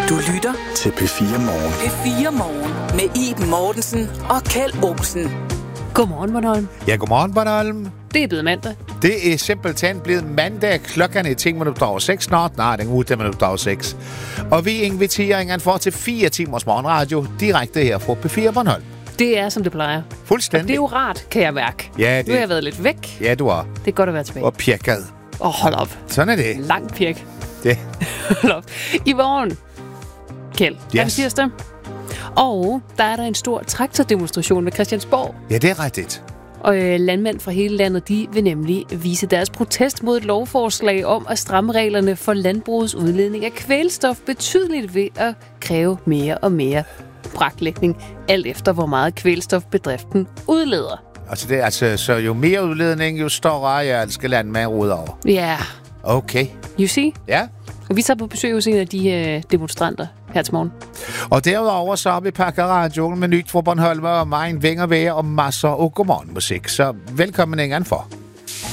Du lytter til P4 Morgen. P4 Morgen med Iben Mortensen og Kjeld Olsen. Godmorgen, Bornholm. Ja, godmorgen, Bornholm. Det er blevet mandag. Det er simpelthen blevet mandag. Klokken er 10 minutter over 6 snart. Nej, den uge 10 minutter over 6. Og vi inviterer ingen for til 4 timers morgenradio direkte her fra P4 Bornholm. Det er, som det plejer. Fuldstændig. Og det er jo rart, kan jeg mærke. Ja, det... Nu har jeg været lidt væk. Ja, du har. Det er godt at være tilbage. Og pjekket. Hold op. Sådan er det. Langt pjek. Det. Hold op. I morgen, Kjeld, er det tirsdag. Og der er der en stor traktordemonstration ved Christiansborg. Ja, det er rigtigt. Og landmænd fra hele landet, de vil nemlig vise deres protest mod et lovforslag om at stramme reglerne for landbrugets udledning af kvælstof betydeligt ved at kræve mere og mere braklægning, alt efter hvor meget kvælstof bedriften udleder. Altså, det er altså, så jo mere udledning, jo større areal skal landmænd rode over. Ja. Yeah. Okay. You see? Ja. Og vi tager på besøg hos en af de demonstranter her til morgen. Og derudover så har vi pakket radioen med nyt fra Bornholm og mig, en vinger ved og masser af godmorgenmusik. Så velkommen ingen for.